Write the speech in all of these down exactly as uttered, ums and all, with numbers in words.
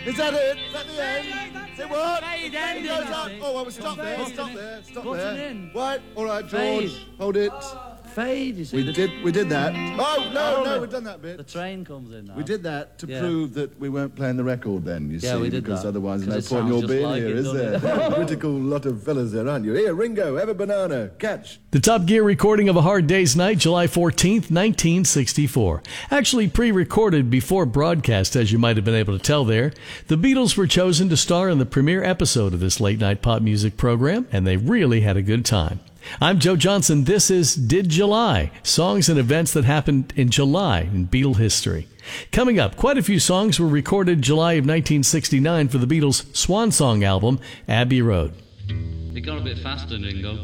Is that it? Is that the end? It what? Fade It ending, goes I up. think. Oh, I was stop there. Button Stop in. there. Stop Button there. in. Right. All right, George. Fade. Hold it. Fade, you see. We the, did. We did that. Oh no, Hold no, it. we've done that bit. The train comes in now. We did that to Yeah. prove that we weren't playing the record then, you Yeah, see, we did because that. otherwise there's 'Cause no it point in your sounds being just like here, it, is doesn't there? it? Critical lot of fellas there, aren't you? Here, Ringo, have a banana. Catch. The Top Gear recording of A Hard Day's Night, July fourteenth, nineteen sixty-four. Actually pre-recorded before broadcast, as you might have been able to tell there. The Beatles were chosen to star in the premiere episode of this late-night pop music program, and they really had a good time. I'm Joe Johnson. This is Did July? Songs and events that happened in July in Beatle history. Coming up, quite a few songs were recorded July of nineteen sixty-nine for the Beatles' swan song album, Abbey Road. It got a bit faster, Ringo.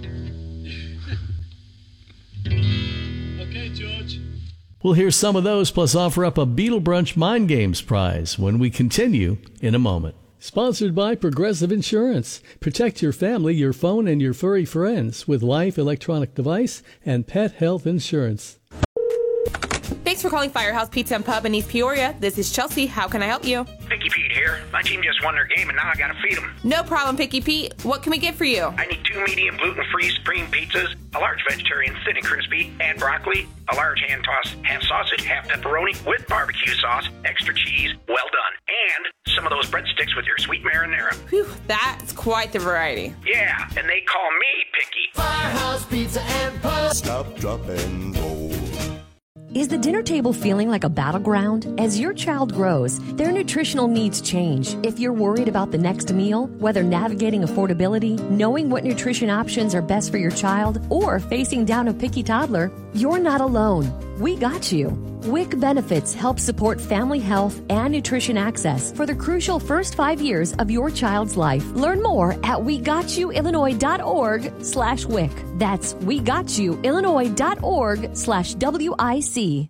Okay, George. We'll hear some of those, plus offer up a Beatle Brunch Mind Games prize when we continue in a moment. Sponsored by Progressive Insurance. Protect your family, your phone, and your furry friends with life, electronic device, and pet health insurance. Thanks for calling Firehouse Pizza and Pub in East Peoria. This is Chelsea. How can I help you? Picky Pete here. My team just won their game and now I gotta feed them. No problem, Picky Pete. What can we get for you? I need two medium gluten-free supreme pizzas, a large vegetarian thin and crispy, add broccoli, a large hand-tossed half sausage, half pepperoni with barbecue sauce, extra cheese, well done, and some of those breadsticks with your sweet marinara. Whew, that's quite the variety. Yeah, and they call me Picky. Firehouse Pizza and Pub. Stop, drop, and roll. Is the dinner table feeling like a battleground? As your child grows, their nutritional needs change. If you're worried about the next meal, whether navigating affordability, knowing what nutrition options are best for your child, or facing down a picky toddler, you're not alone. We got you. W I C Benefits help support family health and nutrition access for the crucial first five years of your child's life. Learn more at we got you illinois dot org slash W I C. That's we got you illinois dot org slash W I C.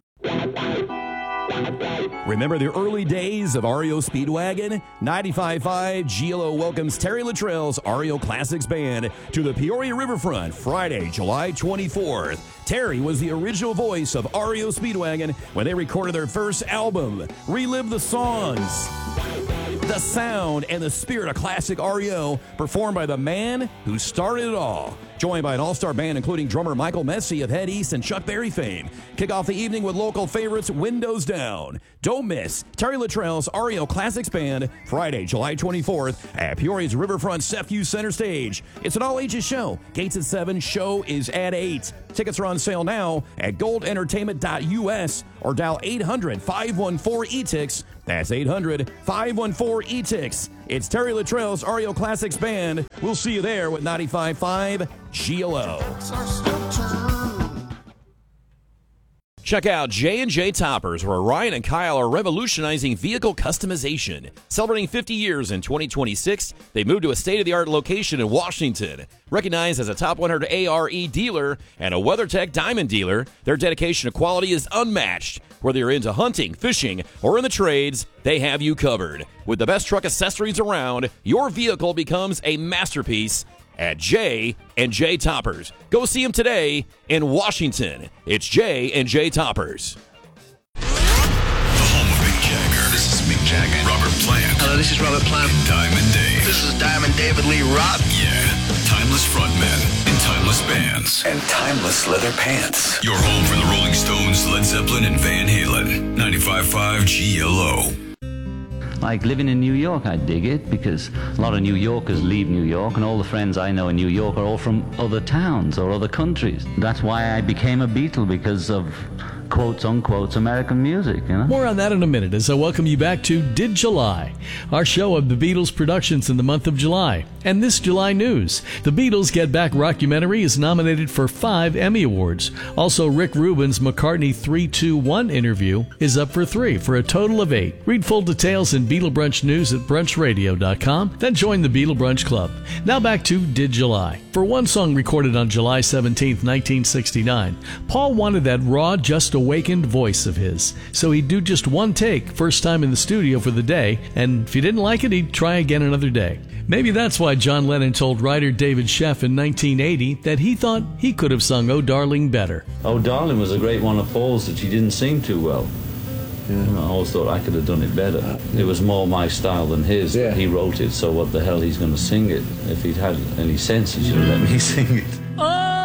Remember the early days of R E O Speedwagon? ninety-five point five G L O welcomes Terry Luttrell's R E O Classics Band to the Peoria Riverfront Friday, July twenty-fourth. Terry was the original voice of R E O Speedwagon when they recorded their first album. Relive the songs, the sound, and the spirit of classic R E O, performed by the man who started it all. Joined by an all-star band including drummer Michael Messi of Head East and Chuck Berry fame. Kick off the evening with local favorites Windows Down. Don't miss Terry Luttrell's R E O Classics Band Friday, July twenty-fourth at Peoria's Riverfront Sefview Center Stage. It's an all-ages show. Gates at seven, show is at eight. Tickets are on sale now at gold entertainment dot U S or dial eight hundred, five one four, E T I X. That's eight hundred, five one four, E T I X. It's Terry Luttrell's R E O Classics Band. We'll see you there with ninety-five point five G L O. Check out J and J Toppers, where Ryan and Kyle are revolutionizing vehicle customization. Celebrating fifty years in twenty twenty-six, they moved to a state-of-the-art location in Washington. Recognized as a top one hundred A R E dealer and a WeatherTech Diamond dealer, their dedication to quality is unmatched. Whether you're into hunting, fishing, or in the trades, they have you covered. With the best truck accessories around, your vehicle becomes a masterpiece at J and J Toppers. Go see them today in Washington. It's J and J Toppers. The home of Mick Jagger. This is Mick Jagger. Robert Plant. Hello, this is Robert Plant. And Diamond Dave. This is Diamond David Lee Roth. Yeah. Timeless frontmen and timeless bands. And timeless leather pants. Your home for the Rolling Stones, Led Zeppelin, and Van Halen. ninety-five point five G L O. Like living in New York, I dig it, because a lot of New Yorkers leave New York, and all the friends I know in New York are all from other towns or other countries. That's why I became a Beatle, because of quotes unquotes American music, you know? More on that in a minute as I welcome you back to Did July, our show of the Beatles productions in the month of July. And this July news: the Beatles Get Back rockumentary is nominated for five Emmy Awards. Also, Rick Rubin's McCartney three two one interview is up for three, for a total of eight. Read full details in Beatle Brunch News at brunch radio dot com, then join the Beatle Brunch Club. Now back to Did July. For one song recorded on July seventeenth, nineteen sixty-nine, Paul wanted that raw, just awakened voice of his, so he'd do just one take, first time in the studio for the day, and if he didn't like it, he'd try again another day. Maybe that's why John Lennon told writer David Sheff in nineteen eighty that he thought he could have sung Oh Darling better. Oh Darling was a great one of Paul's that he didn't sing too well. Yeah. You know, I always thought I could have done it better. It was more my style than his. Yeah. He wrote it, so what the hell he's going to sing it? If he'd had any sense, he should have let me sing it. Oh!